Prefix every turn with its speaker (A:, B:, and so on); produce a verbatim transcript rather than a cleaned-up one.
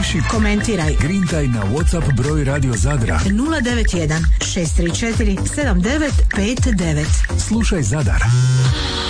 A: Piši,
B: komentiraj,
A: grintaj na WhatsApp broj Radio Zadra
B: nula devet jedan šest tri četiri sedam devet pet devet.
A: Slušaj Zadar.